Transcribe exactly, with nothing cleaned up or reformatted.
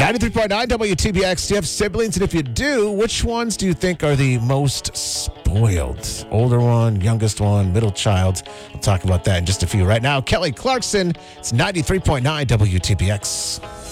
ninety-three point nine W T B X. Do you have siblings? And if you do, which ones do you think are the most spoiled? Older one, youngest one, middle child? We'll talk about that in just a few. Right now, Kelly Clarkson. It's ninety-three point nine W T B X.